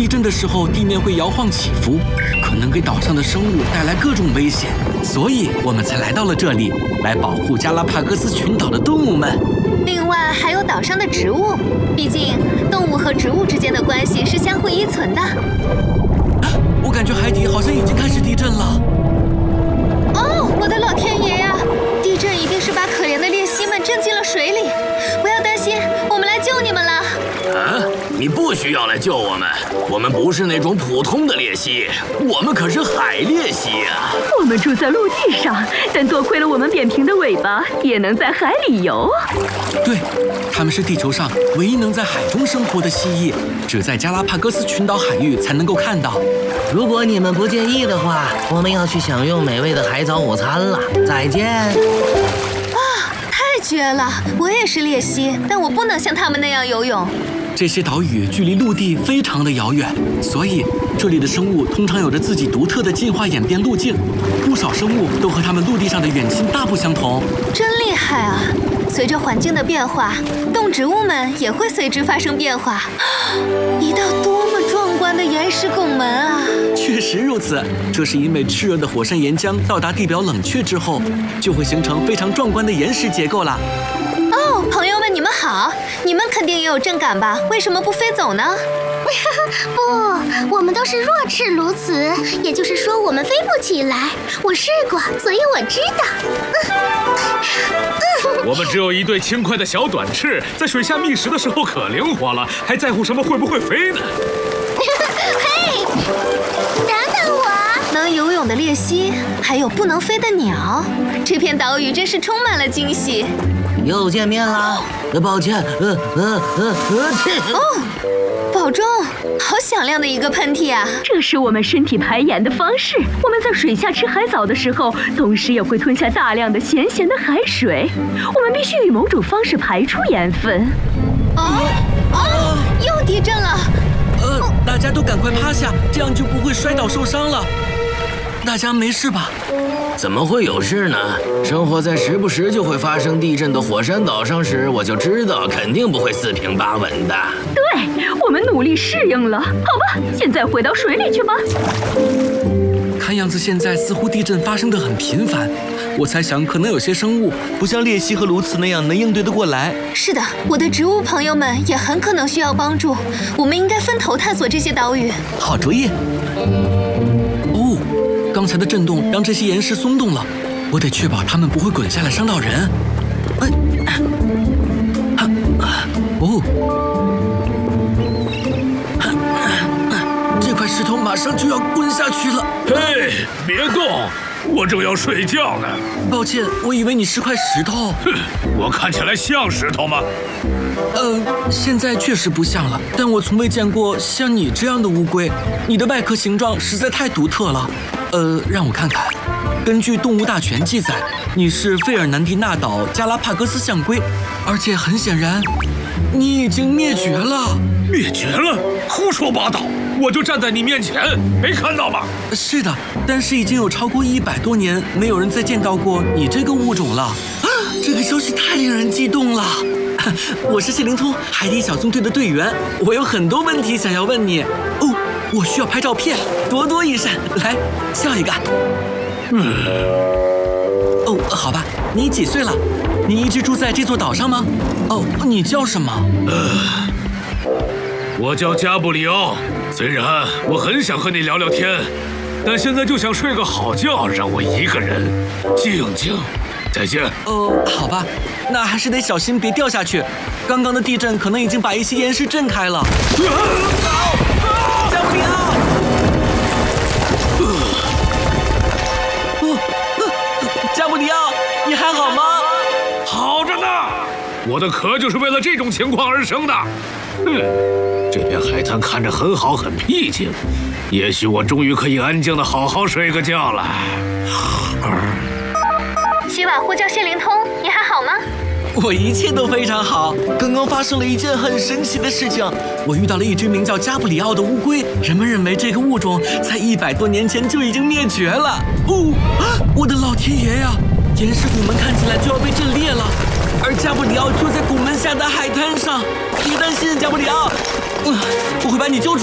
地震的时候，地面会摇晃起伏，可能给岛上的生物带来各种危险，所以我们才来到了这里，来保护加拉帕戈斯群岛的动物们。 另外还有岛上的植物，毕竟动物和植物之间的关系是相互依存的。 我感觉海底好像已经开始地震了。 哦，我的老天爷呀！地震一定是把可怜的鬣蜥们震进了水里。不要担心，我们来救你们了。 啊，你不需要来救我们，我们不是那种普通的鬣蜥，我们可是海鬣蜥啊！ 我们住在陆地上，但多亏了我们扁平的尾巴，也能在海里游。 对，它们是地球上唯一能在海中生活的蜥蜴，只在加拉帕戈斯群岛海域才能够看到。 如果你们不介意的话，我们要去享用美味的海藻午餐了。再见。 太绝了！我也是鬣蜥，但我不能像他们那样游泳。 这些岛屿距离陆地非常的遥远，所以这里的生物通常有着自己独特的进化演变路径。不少生物都和它们陆地上的远亲大不相同。 真厉害啊！随着环境的变化，动植物们也会随之发生变化。一道多么壮观的岩石拱门啊！ 确实如此，这是因为炽热的火山岩浆到达地表冷却之后，就会形成非常壮观的岩石结构了。 哦，朋友们，你们好！你们肯定也有震感吧？为什么不飞走呢？ 不，我们都是弱翅鸬鹚，也就是说我们飞不起来。我试过，所以我知道。 我们只有一对轻快的小短翅，在水下觅食的时候可灵活了，还在乎什么会不会飞呢？ 嘿，等等我！ 能游泳的鬣蜥，还有不能飞的鸟，这片岛屿真是充满了惊喜。 又见面啦！抱歉， 哦，保重！好响亮的一个喷嚏啊！ 这是我们身体排盐的方式。我们在水下吃海藻的时候，同时也会吞下大量的咸咸的海水。我们必须以某种方式排出盐分。 又地震了！ 大家都赶快趴下，这样就不会摔倒受伤了。大家没事吧？ 怎么会有事呢？生活在时不时就会发生地震的火山岛上时，我就知道肯定不会四平八稳的。 对，我们努力适应了。好吧，现在回到水里去吧。 看样子现在似乎地震发生得很频繁，我猜想可能有些生物不像鬣蜥和鸬鹚那样能应对得过来。 是的，我的植物朋友们也很可能需要帮助。我们应该分头探索这些岛屿。 好主意。哦，刚才的震动让这些岩石松动了，我得确保它们不会滚下来伤到人。这块石头马上就要滚下去了。 嘿，别动，我正要睡觉呢。 抱歉，我以为你是块石头。 哼，我看起来像石头吗？ 现在确实不像了，但我从未见过像你这样的乌龟。你的外壳形状实在太独特了。让我看看。根据《动物大全》记载，你是费尔南蒂纳岛加拉帕戈斯象龟，而且很显然，你已经灭绝了。 灭绝了？胡说八道！我就站在你面前，没看到吗？ 是的，但是已经有超过100多年，没有人再见到过你这个物种了。这个消息太令人激动了。我是谢灵通，海底小纵队的队员，我有很多问题想要问你。哦，我需要拍照片，多多益善。来，笑一个。哦，好吧，你几岁了？你一直住在这座岛上吗？哦，你叫什么？ 我叫加布里奥。虽然我很想和你聊聊天，但现在就想睡个好觉，让我一个人静静。再见。 好吧，那还是得小心别掉下去。刚刚的地震可能已经把一些岩石震开了。加布里奥！加布里奥，你还好吗？ 好着呢，我的壳就是为了这种情况而生的。这片海滩看着很好，很僻静，也许我终于可以安静的好好睡个觉了。 洗碗呼叫谢灵通，你还好吗？ 我一切都非常好。刚刚发生了一件很神奇的事情，我遇到了一只名叫加布里奥的乌龟。人们认为这个物种在100多年前就已经灭绝了。我的老天爷呀！岩石拱门看起来就要被震裂了，而加布里奥就在拱门下的海滩上。别担心，加布里奥，我会把你救出来。